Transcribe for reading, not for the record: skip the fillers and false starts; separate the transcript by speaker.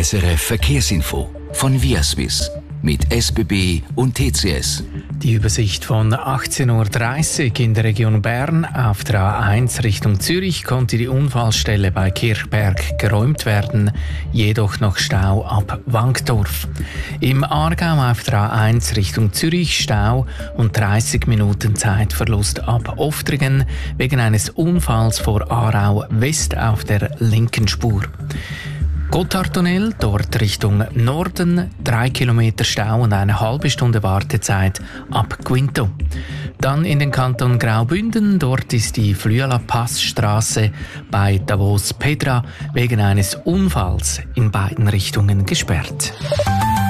Speaker 1: SRF Verkehrsinfo von Viaswiss mit SBB und TCS.
Speaker 2: Die Übersicht von 18:30 Uhr in der Region Bern. Auf der A1 Richtung Zürich konnte die Unfallstelle bei Kirchberg geräumt werden, jedoch noch Stau ab Wankdorf. Im Aargau auf der A1 Richtung Zürich Stau und 30 Minuten Zeitverlust ab Oftringen wegen eines Unfalls vor Aarau West auf der linken Spur. Gotthardtunnel, dort Richtung Norden, 3 Kilometer Stau und eine halbe Stunde Wartezeit ab Quinto. Dann in den Kanton Graubünden, dort ist die Flüela-Passstraße bei Davos-Pedra wegen eines Unfalls in beiden Richtungen gesperrt.